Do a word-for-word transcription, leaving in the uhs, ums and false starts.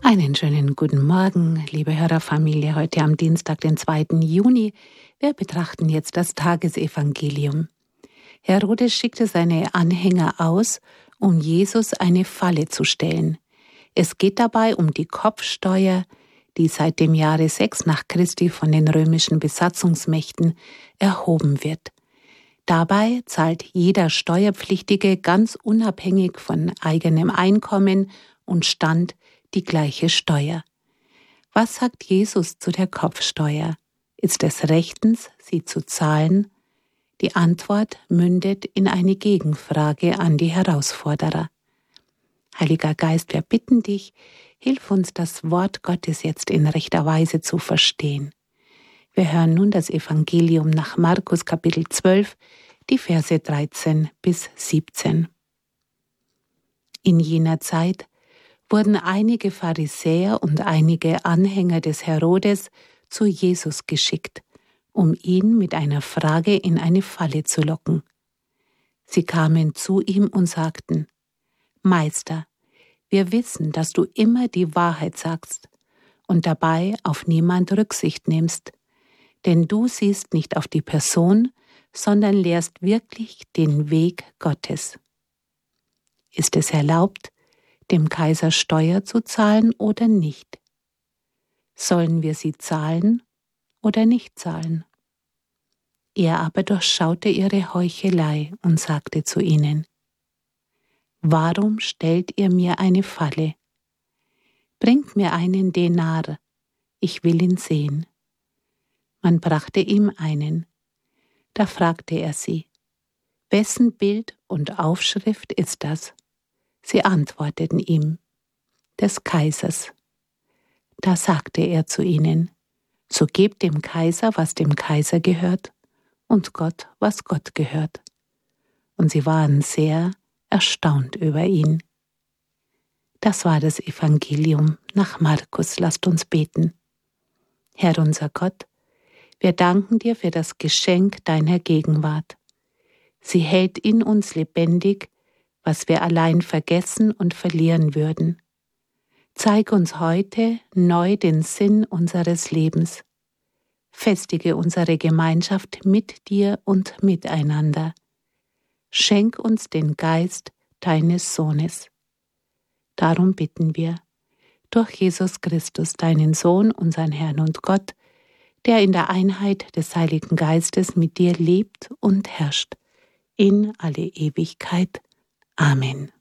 Einen schönen guten Morgen, liebe Hörerfamilie, heute am Dienstag, den zweiten Juni. Wir betrachten jetzt das Tagesevangelium. Herodes schickte seine Anhänger aus, um Jesus eine Falle zu stellen. Es geht dabei um die Kopfsteuer, die seit dem Jahre sechs nach Christi von den römischen Besatzungsmächten erhoben wird. Dabei zahlt jeder Steuerpflichtige ganz unabhängig von eigenem Einkommen und Stand die gleiche Steuer. Was sagt Jesus zu der Kopfsteuer? Ist es rechtens, sie zu zahlen? Die Antwort mündet in eine Gegenfrage an die Herausforderer. Heiliger Geist, wir bitten dich, hilf uns, das Wort Gottes jetzt in rechter Weise zu verstehen. Wir hören nun das Evangelium nach Markus Kapitel zwölf, die Verse dreizehn bis siebzehn. In jener Zeit wurden einige Pharisäer und einige Anhänger des Herodes zu Jesus geschickt, um ihn mit einer Frage in eine Falle zu locken. Sie kamen zu ihm und sagten: Meister, wir wissen, dass du immer die Wahrheit sagst und dabei auf niemand Rücksicht nimmst, denn du siehst nicht auf die Person, sondern lehrst wirklich den Weg Gottes. Ist es erlaubt, dem Kaiser Steuer zu zahlen oder nicht? Sollen wir sie zahlen oder nicht zahlen? Er aber durchschaute ihre Heuchelei und sagte zu ihnen: Warum stellt ihr mir eine Falle? Bringt mir einen Denar, ich will ihn sehen. Man brachte ihm einen. Da fragte er sie: Wessen Bild und Aufschrift ist das? Sie antworteten ihm: Des Kaisers. Da sagte er zu ihnen: So gebt dem Kaiser, was dem Kaiser gehört, und Gott, was Gott gehört. Und sie waren sehr erstaunt über ihn. Das war das Evangelium nach Markus. Lasst uns beten. Herr unser Gott, wir danken dir für das Geschenk deiner Gegenwart. Sie hält in uns lebendig, was wir allein vergessen und verlieren würden. Zeig uns heute neu den Sinn unseres Lebens. Festige unsere Gemeinschaft mit dir und miteinander. Schenk uns den Geist deines Sohnes. Darum bitten wir, durch Jesus Christus, deinen Sohn, unseren Herrn und Gott, der in der Einheit des Heiligen Geistes mit dir lebt und herrscht, in alle Ewigkeit. Amen.